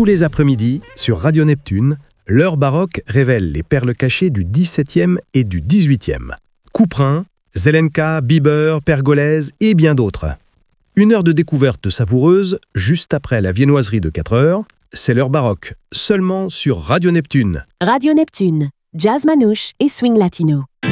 Tous les après-midi, sur Radio Neptune, l'heure baroque révèle les perles cachées du XVIIe et du XVIIIe. Couperin, Zelenka, Bieber, Pergolèse et bien d'autres. Une heure de découverte savoureuse, juste après la viennoiserie de 4 heures. C'est l'heure baroque, seulement sur Radio Neptune. Radio Neptune, jazz manouche et swing latino.